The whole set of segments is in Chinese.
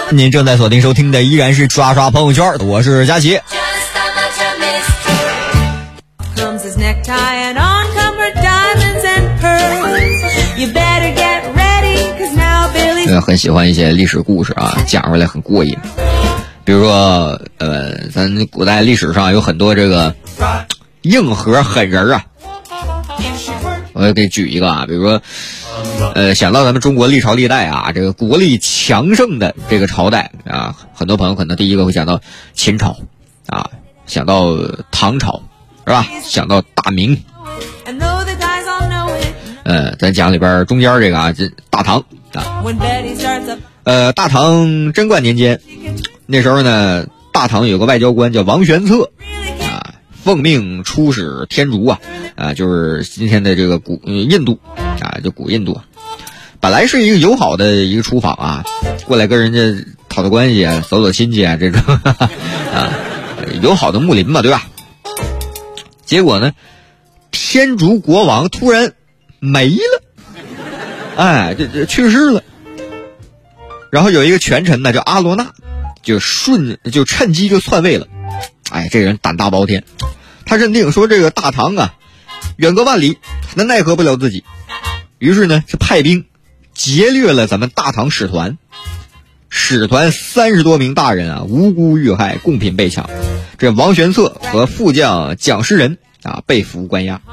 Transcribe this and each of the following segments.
您正在锁定收听的依然是刷刷朋友圈，我是佳琪。很喜欢一些历史故事啊，讲出来很过瘾。比如说咱古代历史上有很多这个硬核狠人啊，我给举一个啊，比如说想到咱们中国历朝历代啊，这个国力强盛的这个朝代啊，很多朋友可能第一个会想到秦朝啊，想到唐朝是吧，想到大明。咱讲里边中间这个啊，这大唐啊，大唐贞观年间，那时候呢，大唐有个外交官叫王玄策啊，奉命出使天竺啊，就是今天的这个印度啊，就古印度。本来是一个友好的一个出访啊，过来跟人家讨讨关系啊，走走亲戚啊，这种啊，友好的睦邻嘛，对吧？结果呢，天竺国王突然没了，哎，这去世了。然后有一个权臣呢，叫阿罗那，就趁机就篡位了。哎，这人胆大包天，他认定说这个大唐啊，远隔万里，他奈何不了自己。于是呢，是派兵劫掠了咱们大唐使团30多名大人啊，无辜遇害，贡品被抢。这王玄策和副将蒋师仁啊，被俘关押。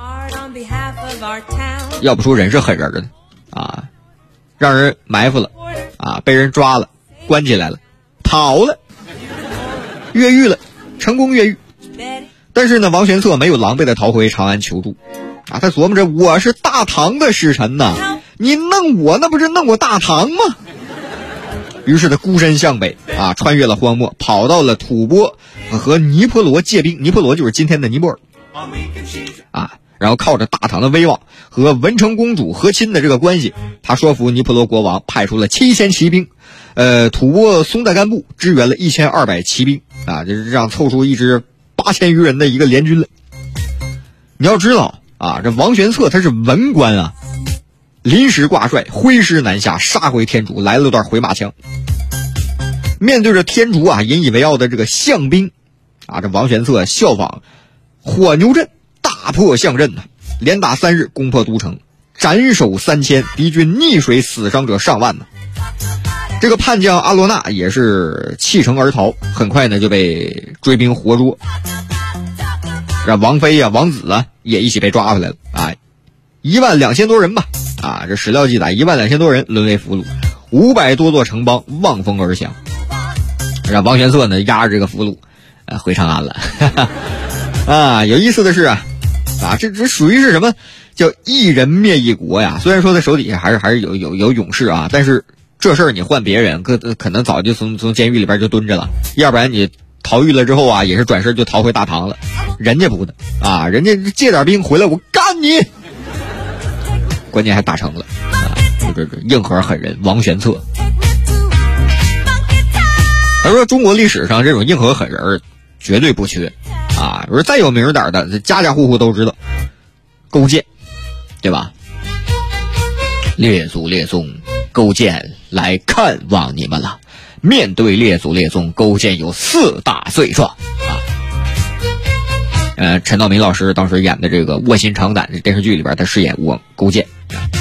要不说人是狠人的啊，让人埋伏了啊，被人抓了，关起来了，逃了，越狱了，成功越狱。但是呢，王玄策没有狼狈的逃回长安求助啊，他琢磨着我是大唐的使臣呐，你弄我那不是弄我大唐吗？于是他孤身向北啊，穿越了荒漠，跑到了吐蕃和尼泊罗借兵。尼泊罗就是今天的尼泊尔啊，然后靠着大唐的威望和文成公主和亲的这个关系，他说服尼泊罗国王派出了7000骑兵，吐蕃松代干部支援了1200骑兵啊，就是这样凑出一支8000余人的一个联军了。你要知道啊，这王玄策他是文官啊，临时挂帅，挥师南下，杀回天竺，来了段回马枪。面对着天竺啊引以为傲的这个象兵啊，这王玄策效仿火牛阵，大破象阵呢，连打3日，攻破都城，斩首3000，敌军溺水，死伤者上万呢。这个叛将阿罗那也是弃城而逃，很快呢就被追兵活捉。这王妃啊、王子啊也一起被抓回来了啊，12000多人吧啊，这史料记载12000多人沦为俘虏，500多座城邦望风而降。让王玄策呢押着这个俘虏回长安了啊，有意思的是啊，这属于是什么叫一人灭一国呀？虽然说在手底下还是有勇士啊，但是这事儿你换别人可能早就从监狱里边就蹲着了，要不然你逃狱了之后啊，也是转身就逃回大唐了。人家不的啊，人家借点兵回来我干你，关键还打成了啊！这硬核狠人王玄策。他说中国历史上这种硬核狠人绝对不缺啊，说再有名点的家家户户都知道勾践，对吧？列祖列宗，勾践来看望你们了。面对列祖列宗，勾践有4大罪状啊。陈道明老师当时演的这个《卧薪尝胆》的电视剧里边，他饰演吴王勾践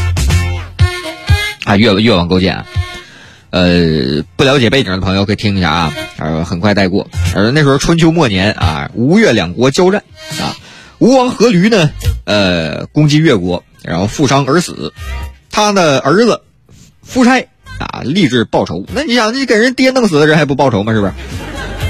啊，越王勾践啊。不了解背景的朋友可以听一下啊，很快带过。那时候春秋末年啊，吴越两国交战啊，吴王阖闾呢，攻击越国，然后负伤而死。他的儿子夫差啊，立志报仇。那你想，你给人爹弄死的人还不报仇吗？是不是？